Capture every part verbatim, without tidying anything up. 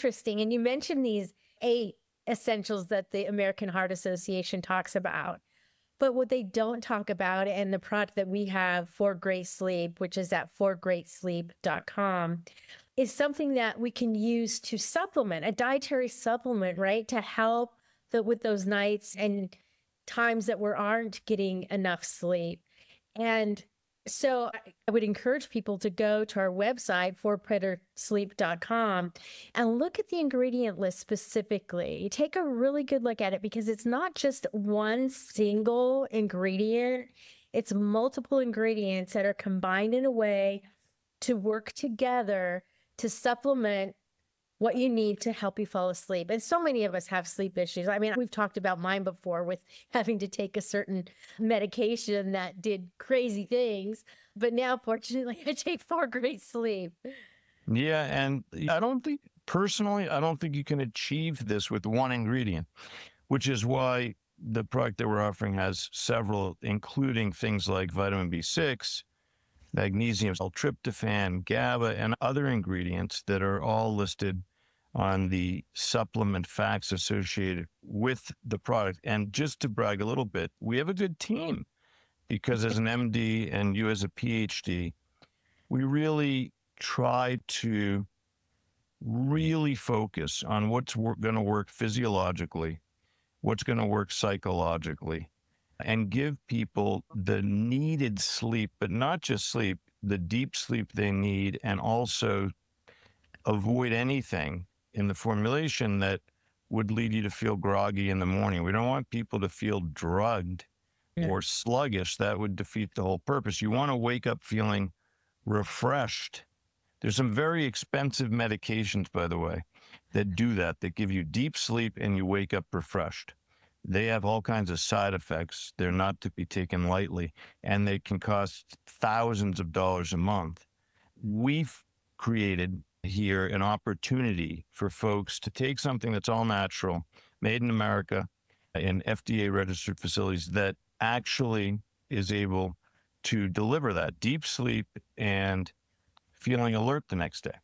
interesting. And you mentioned these eight essentials that the American Heart Association talks about. But what they don't talk about, and the product that we have for Great Sleep, which is at for great sleep dot com, is something that we can use to supplement, a dietary supplement, right? To help the, with those nights and times that we aren't getting enough sleep. And so I would encourage people to go to our website, for better sleep dot com, and look at the ingredient list specifically. Take a really good look at it, because it's not just one single ingredient. It's multiple ingredients that are combined in a way to work together to supplement what you need to help you fall asleep. And so many of us have sleep issues. I mean, we've talked about mine before with having to take a certain medication that did crazy things. But now, fortunately, I take For Great Sleep. Yeah. And I don't think, personally, I don't think you can achieve this with one ingredient, which is why the product that we're offering has several, including things like vitamin B six, magnesium, L-tryptophan, GABA, and other ingredients that are all listed on the supplement facts associated with the product. And just to brag a little bit, we have a good team, because as an M D and you as a P H D, we really try to really focus on what's wor- going to work physiologically, what's going to work psychologically, and give people the needed sleep, but not just sleep, the deep sleep they need, and also avoid anything in the formulation that would lead you to feel groggy in the morning. We don't want people to feel drugged Yeah. or sluggish. That would defeat the whole purpose. You want to wake up feeling refreshed. There's some very expensive medications, by the way, that do that, that give you deep sleep and you wake up refreshed. They have all kinds of side effects. They're not to be taken lightly, and they can cost thousands of dollars a month. We've created here an opportunity for folks to take something that's all natural, made in America, in F D A registered facilities, that actually is able to deliver that deep sleep and feeling alert the next day.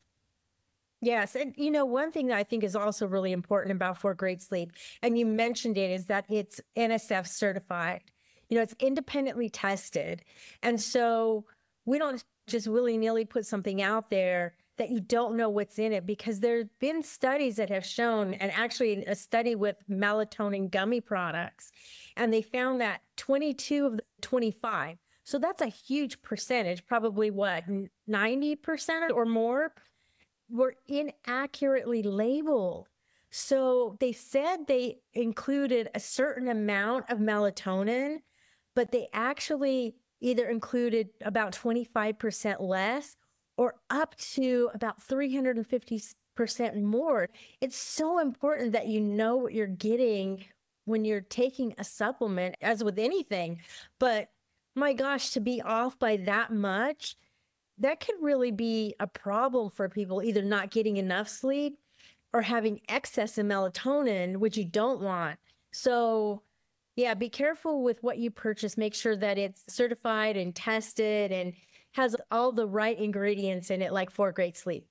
Yes. And, you know, one thing that I think is also really important about For Great Sleep, and you mentioned it, is that it's N S F certified. You know, it's independently tested. And so we don't just willy-nilly put something out there that you don't know what's in it, because there have been studies that have shown, and actually a study with melatonin gummy products, and they found that twenty-two of the twenty-five, so that's a huge percentage, probably what, ninety percent or more, were inaccurately labeled. So they said they included a certain amount of melatonin, but they actually either included about twenty-five percent less or up to about three hundred fifty percent more. It's so important that you know what you're getting when you're taking a supplement, as with anything. But my gosh, to be off by that much, that could really be a problem for people, either not getting enough sleep or having excess in melatonin, which you don't want. So yeah, be careful with what you purchase. Make sure that it's certified and tested and has all the right ingredients in it, like For Great Sleep.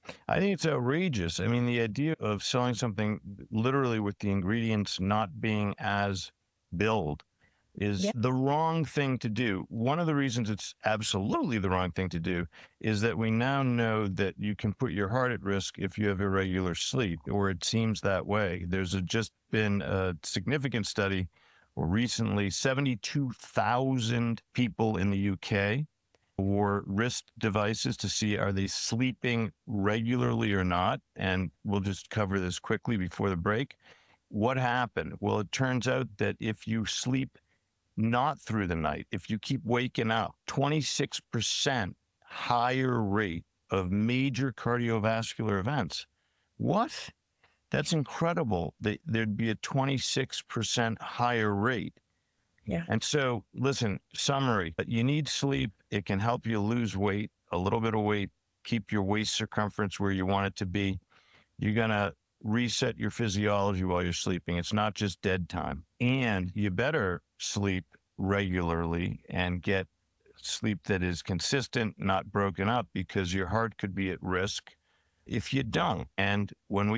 I think it's outrageous. I mean, the idea of selling something literally with the ingredients not being as billed is Yep. the wrong thing to do. One of the reasons it's absolutely the wrong thing to do is that we now know that you can put your heart at risk if you have irregular sleep, or it seems that way. There's a, just been a significant study where recently seventy-two thousand people in the U K wore wrist devices to see, are they sleeping regularly or not? And we'll just cover this quickly before the break. What happened? Well, it turns out that if you sleep not through the night, if you keep waking up, twenty-six percent higher rate of major cardiovascular events. What? That's incredible. There'd be a twenty-six percent higher rate. Yeah. And so, listen, summary, you need sleep. It can help you lose weight, a little bit of weight, keep your waist circumference where you want it to be. You're going to reset your physiology while you're sleeping. It's not just dead time. And you better sleep regularly and get sleep that is consistent, not broken up, because your heart could be at risk if you don't. And when we